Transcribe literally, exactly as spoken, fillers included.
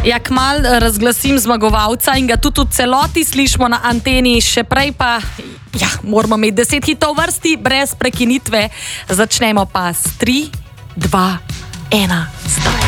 Ja, kmal razglasim zmagovalca in ga tudi v celoti slišimo na anteni, še prej pa ja, moramo imeti deset hitov vrsti brez prekinitve. Začnemo pa s tri, dva, ena, start.